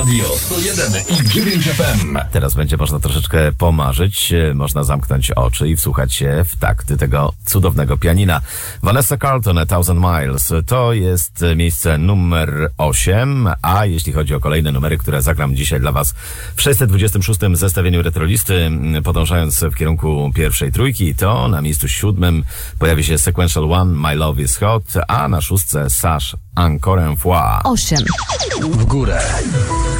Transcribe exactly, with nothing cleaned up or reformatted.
Radio sto jeden i dziewięć F M. Teraz będzie można troszeczkę pomarzyć, można zamknąć oczy i wsłuchać się w takty tego cudownego pianina. Vanessa Carlton, A Thousand Miles, to jest miejsce numer osiem, a jeśli chodzi o kolejne numery, które zagram dzisiaj dla Was w sześćset dwudziestym szóstym zestawieniu Retrolisty, podążając w kierunku pierwszej trójki, to na miejscu siódmym pojawi się Sequential One, My Love Is Hot, a na szóstce Sash, Encore une fois. osiem. W górę.